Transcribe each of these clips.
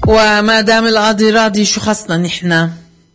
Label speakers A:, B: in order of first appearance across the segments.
A: وما دام القاضي راضي شو خصنا نحنا؟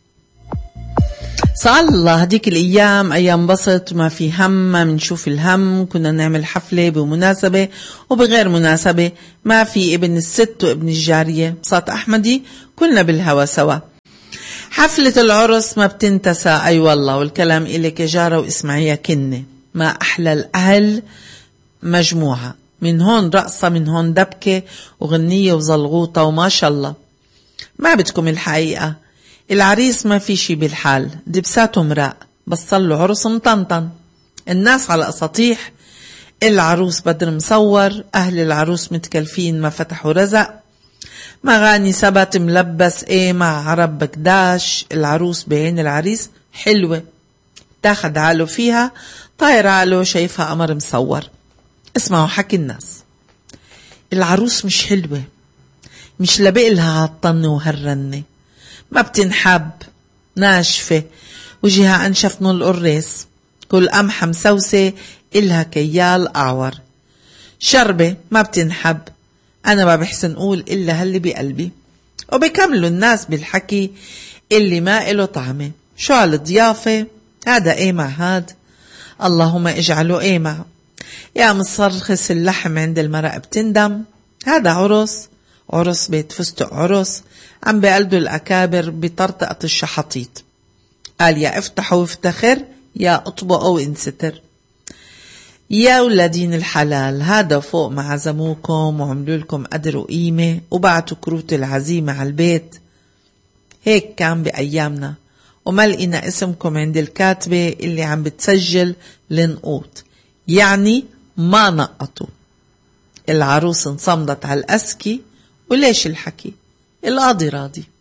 A: صار الله هديك الأيام أيام بسط ما في هم، ما منشوف الهم. كنا نعمل حفلة بمناسبة وبغير مناسبة، ما في ابن الست وابن الجارية، بساط أحمدي كلنا بالهوا سوا. حفلة العرس ما بتنتسى، أي والله، والكلام إليك يا جارة واسمعيها كنة. ما أحلى الأهل مجموعة، من هون رقصة من هون دبكة وغنية وزلغوطة وما شاء الله. ما بدكم الحقيقة، العريس ما في شي بالحال، دبساته مراق، بس صلوا عرس مطنطن، الناس على أساطيح، العروس بدر مصور، أهل العروس متكلفين ما فتحوا رزق، مغاني سبت ملبس مع عرب بكداش. العروس بعين العريس حلوة، تاخد عاله فيها، طاير عاله شايفها قمر مصور. اسمعوا حكي الناس، العروس مش حلوة، مش لبقلها هالطن وهالرنة، ما بتنحب، ناشفة، وجهها أنشف من القريس، كل قمحة مسوسة إلها كيال أعور، شربة ما بتنحب، أنا ما بحسن أقول إلا هاللي بقلبي. وبكملوا الناس بالحكي اللي ما إله طعمة. شو هالضيافة؟ هذا مع هاد، اللهم اجعله مع. يا مصرخص اللحم عند المرأة بتندم، هذا عرس، عرس بيت فستق عرس، عم بقلدوا الأكابر بطرطقة الشحاطيط. قال يا افتحوا وافتخر، يا اطبقوا وانستر. يا ولادين الحلال، هذا فوق ما عزموكم وعملوا لكم قدر وقيمة وبعتوا كروت العزيمة على البيت. هيك كان بأيامنا، وما لقينا اسمكم عند الكاتبة اللي عم بتسجل لنقوط، يعني ما نقطوا. العروس انصمدت على الأسكي، وليش الحكي؟ القاضي راضي.